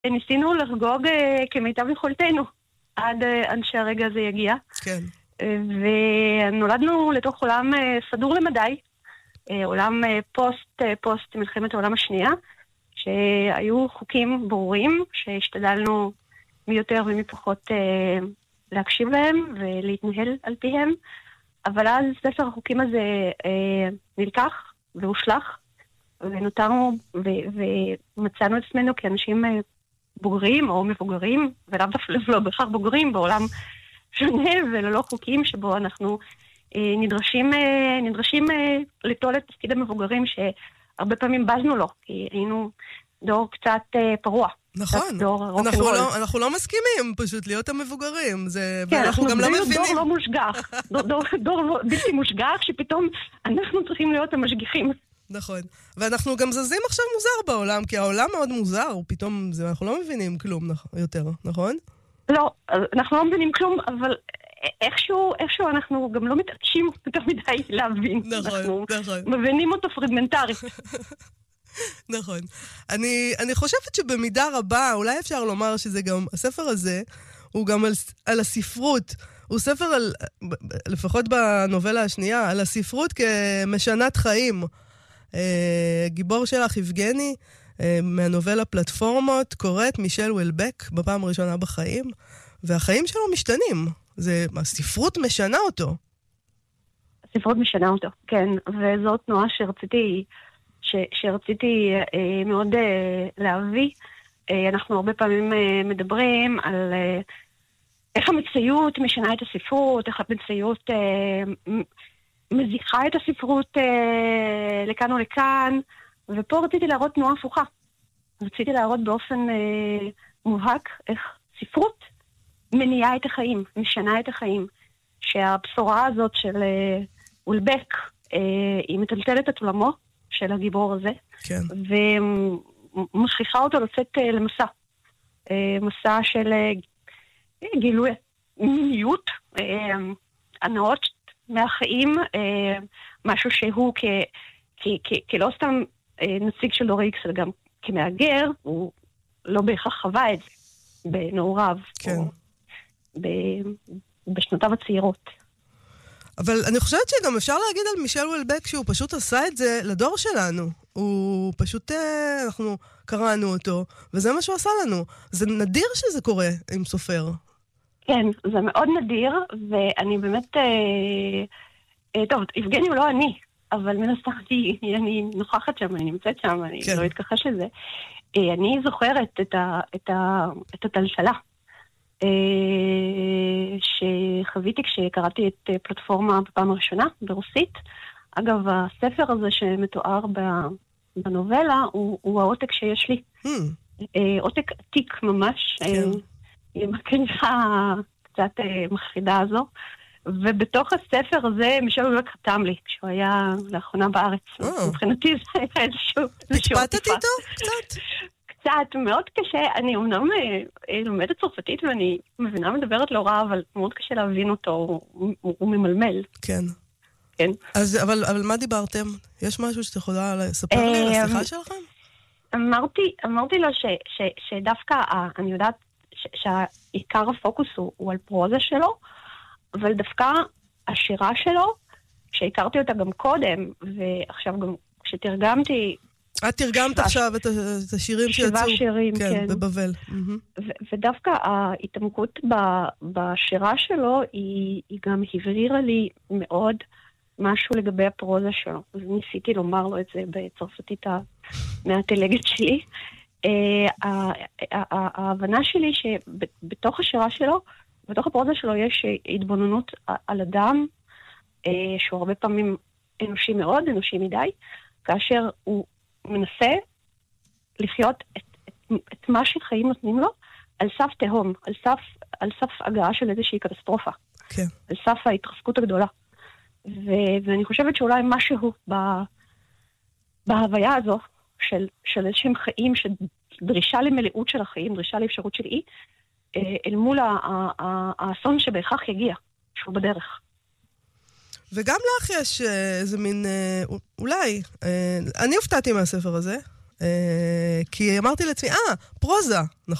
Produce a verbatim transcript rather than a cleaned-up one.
ניסינו לחגוג כמיטב יכולתנו, עד, עד שהרגע הזה יגיע. כן. ונולדנו לתוך עולם סדור למדי, עולם פוסט, פוסט מלחמת העולם השנייה, שהיו חוקים ברורים, שהשתדלנו מי יותר ומי פחות להקשיב להם ולהתנהל על פיהם, אבל אז ספר החוקים הזה נלקח והושלח, ונותרנו ומצאנו את עצמנו כאנשים בוגרים או מבוגרים, ולאו דווקא לא בכך בוגרים, בעולם שונה וללא חוקים שבו אנחנו נדרשים, נדרשים לטול את תפקיד המבוגרים שהרבה פעמים בזנו לו, כי היינו דור קצת פרוע. נכון, אנחנו לא, אנחנו לא מסכימים פשוט להיות המבוגרים, זה, כן, ואנחנו גם לא מבינים. דור לא מושגח, דור, דור, דור בלתי מושגח, שפתאום אנחנו צריכים להיות המשגיחים. נכון, ואנחנו גם זזים עכשיו מוזר בעולם, כי העולם מאוד מוזר, פתאום זה, אנחנו לא מבינים כלום יותר, נכון? לא, אנחנו לא מבינים כלום, אבל איכשהו, איכשהו אנחנו גם לא מתעקשים יותר מדי להבין. נכון, אנחנו נכון. מבינים אותו פרגמנטרי. נכון. אני, אני חושבת שבמידה רבה, אולי אפשר לומר שזה גם, הספר הזה, הוא גם על, על הספרות. הוא ספר על, לפחות בנובלה השנייה, על הספרות כמשנת חיים. גיבור שלך, יבגני, מהנובלה פלטפורמות, קוראת מישל וולבק בפעם הראשונה בחיים, והחיים שלו משתנים. זה, הספרות משנה אותו. הספרות משנה אותו, כן. וזו תנועה שרציתי, ש, שרציתי אה, מאוד אה, להביא. אה, אנחנו הרבה פעמים אה, מדברים על אה, איך המציאות משנה את הספרות, איך המציאות אה, מזיחה את הספרות אה, לכאן או לכאן, ופה רציתי להראות תנועה הפוכה. רציתי להראות באופן אה, מובהק איך ספרות מניעה את החיים, משנה את החיים. שהבשורה הזאת של אה, וולבק, אה, היא מטלטלת את עולמו של הגיבור הזה, כן. ומשכיחה אותו לצאת אה, למסע. אה, מסע של אה, גילוי מיניות, אה, הנאות מהחיים, אה, משהו שהוא כ, כ, כ, כלא סתם אה, נציג של דור איקס, אלא גם כמאגר, הוא לא בהכרח חווה את זה בנעוריו, כן. או ב, בשנותיו הצעירות. אבל אני חושבת שגם אפשר להגיד על מישל וולבק שהוא פשוט עשה את זה לדור שלנו. הוא פשוט, אנחנו קראנו אותו, וזה מה שהוא עשה לנו. זה נדיר שזה קורה עם סופר. כן, זה מאוד נדיר, ואני באמת, אה, אה, טוב, יבגני הוא לא אני, אבל מן הסתם אני נוכחת שם, אני נמצאת שם, אני כן. לא אתכחש לזה. אה, אני זוכרת את, ה, את, ה, את הטלטלה. שחוויתי כשקראתי את פלטפורמה בפעם הראשונה ברוסית. אגב, הספר הזה שמתואר בנובלה הוא, הוא העותק שיש לי. Hmm. עותק עתיק ממש, כן. עם הכניסה קצת מחרידה הזו. ובתוך הספר הזה מישל וולבק חתם לי, כשהוא היה לאחרונה בארץ. Oh. מבחינתי זה היה איזשהו... התפתת איתו קצת? קצת, מאוד קשה, אני אמנם לומדת צרפתית ואני מבינה מדברת לא רע, אבל מאוד קשה להבין אותו, הוא, הוא ממלמל. כן. כן. אז, אבל, אבל מה דיברתם? יש משהו שאתה יכולה לספר לי על השיחה שלכם? אמרתי, אמרתי לו ש, ש, שדווקא, אני יודעת ש, שהעיקר הפוקוס הוא, הוא על פרוזה שלו, אבל דווקא השירה שלו, שהכרתי אותה גם קודם, ועכשיו גם כשתרגמתי, את תרגמת עכשיו את השירים שיצאו. שבעה שירים, כן. כן, בבבל. ודווקא ההתעמקות בשירה שלו, היא גם הבהירה לי מאוד משהו לגבי הפרוזה שלו. אז ניסיתי לומר לו את זה בצרפתית המעטלגת שלי. ההבנה שלי שבתוך השירה שלו, בתוך הפרוזה שלו יש התבוננות על אדם, שהוא הרבה פעמים אנושי מאוד, אנושי מדי, כאשר הוא מנסה לחיות את, את, את מה שחיים נותנים לו על סף תהום, על סף, על סף הגעה של איזושהי קטסטרופה. כן. על סף ההתרסקות הגדולה. ו, ואני חושבת שאולי משהו ב, בהוויה הזו של, של איזשהם חיים, של דרישה למלאות של החיים, דרישה לאפשרות של אי, אל מול האסון שבהכרח יגיע, שהוא בדרך. וגם לך יש איזה מין, אולי, אני הופתעתי מהספר הזה, כי אמרתי לעצמי, אה, פרוזה, נכון?